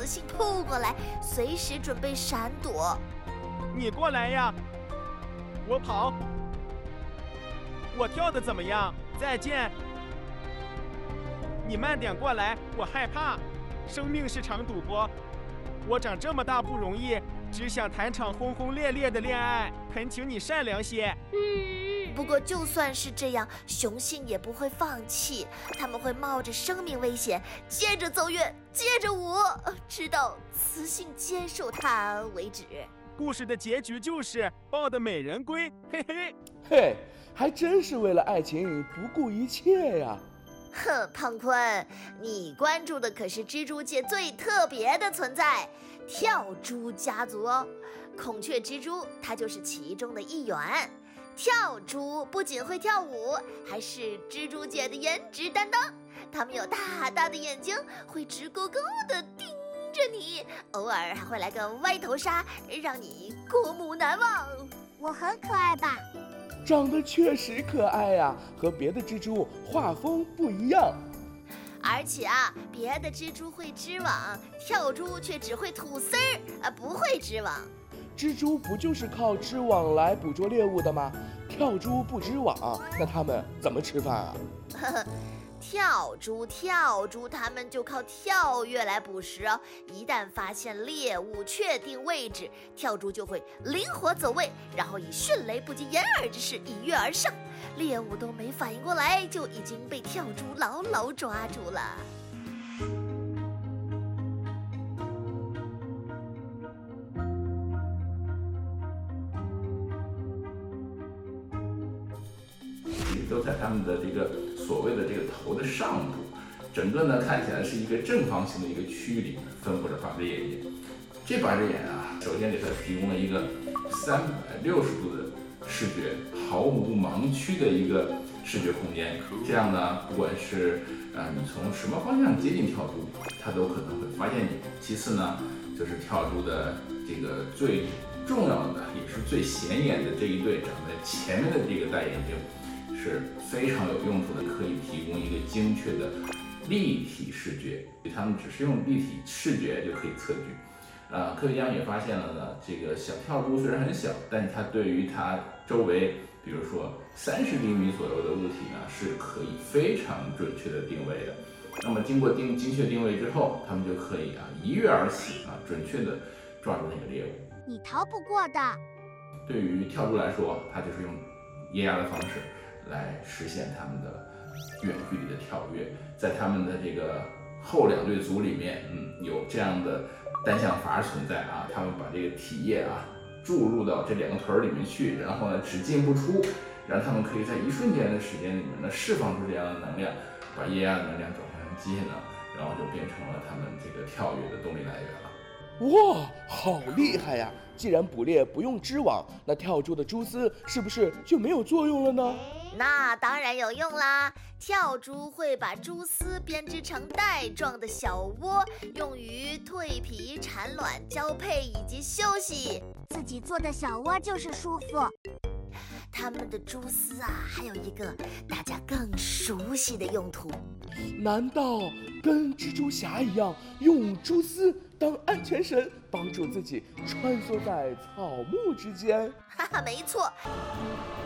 雌性扑过来，随时准备闪躲。 你过来呀，我跑。我跳得怎么样？再见。你慢点过来，我害怕。生命是场赌博，我长这么大不容易，只想谈场轰轰烈烈的恋爱，恳请你善良些。 不过就算是这样，雄性也不会放弃，他们会冒着生命危险，接着奏乐，接着舞，直到雌性接受它为止。 故事的结局就是抱得美人归，嘿嘿。 嘿，还真是为了爱情不顾一切呀。 哼，胖坤，你关注的可是蜘蛛界最特别的存在——跳蛛家族哦。孔雀蜘蛛它就是其中的一员。跳蛛不仅会跳舞，还是蜘蛛界的颜值担当。它们有大大的眼睛，会直勾勾地盯着你，偶尔还会来个歪头杀，让你过目难忘。 我很可爱吧？ 长得确实可爱呀，和别的蜘蛛画风不一样。 而且别的蜘蛛会织网，跳蛛却只会吐丝儿，不会织网。 蜘蛛不就是靠织网来捕捉猎物的吗？跳蛛不织网，那它们怎么吃饭啊？ 跳蛛，它们就靠跳跃来捕食哦。一旦发现猎物，确定位置，跳蛛就会灵活走位，然后以迅雷不及掩耳之势一跃而上，猎物都没反应过来，就已经被跳蛛牢牢抓住了。 都在他们的这个所谓的这个头的上部，整个呢看起来是一个正方形的一个区域里面分布着8只眼睛。这8只眼首先给它提供了一个360度的视觉，毫无盲区的一个视觉空间。这样呢，不管是你从什么方向接近跳蛛，它都可能会发现你。其次呢，就是跳蛛的这个最重要的也是最显眼的这一对长在前面的这个大眼睛。是非常有用处的，可以提供一个精确的立体视觉。他们只是用立体视觉就可以测距。科学家也发现了呢，这个小跳蛛虽然很小，但是它对于它周围，比如说30厘米左右的物体呢，是可以非常准确的定位的。那么经过精确定位之后，它们就可以一跃而起准确的抓住那个猎物。 你逃不过的。 对于跳蛛来说，它就是用液压的方式来实现他们的远距离的跳跃。在他们的这个后2对组里面，有这样的单向阀存在他们把这个体液注入到这2个腿里面去，然后呢只进不出，让他们可以在一瞬间的时间里面呢释放出这样的能量，把液压的能量转换成机械能，然后就变成了他们这个跳跃的动力来源了。 哇，好厉害呀！既然捕猎不用织网，那跳蛛的蛛丝是不是就没有作用了呢？ 那当然有用啦！跳蛛会把蛛丝编织成带状的小窝，用于蜕皮、产卵、交配以及休息。 自己做的小窝就是舒服。 它们的蛛丝还有一个大家更熟悉的用途。 难道跟蜘蛛侠一样，用蛛丝当安全绳，帮助自己穿梭在草木之间？ 哈哈，没错。